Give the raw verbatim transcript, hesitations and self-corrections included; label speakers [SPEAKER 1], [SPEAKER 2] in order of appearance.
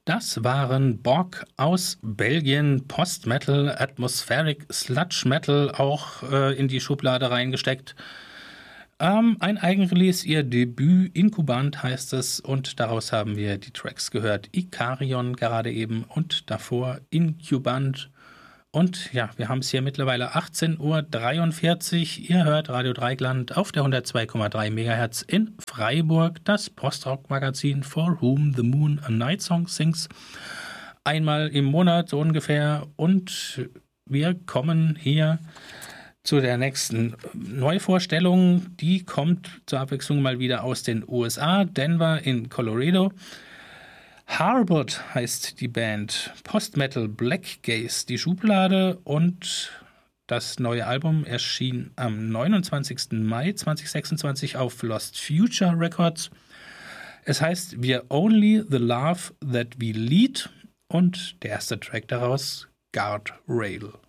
[SPEAKER 1] Das waren Bog aus Belgien, Post-Metal, Atmospheric Sludge Metal, auch äh, in die Schublade reingesteckt. Ähm, ein Eigenrelease, ihr Debüt, Inkubant heißt es, und daraus haben wir die Tracks gehört. Ikarion gerade eben und davor Inkubant. Und ja, wir haben es hier mittlerweile achtzehn Uhr dreiundvierzig. Ihr hört Radio Dreieckland auf der hundertzwei Komma drei Megahertz in Freiburg, das Postrock-Magazin For Whom the Moon a Night Song Sings. Einmal im Monat so ungefähr. Und wir kommen hier zu der nächsten Neuvorstellung. Die kommt zur Abwechslung mal wieder aus den U S A, Denver in Colorado. Harbored heißt die Band, Post-Metal Black Gaze die Schublade, und das neue Album erschien am neunundzwanzigsten Mai zweitausendsechsundzwanzig auf Lost Future Records. Es heißt We're Only the Love That We Lead, und der erste Track daraus, Guardrail.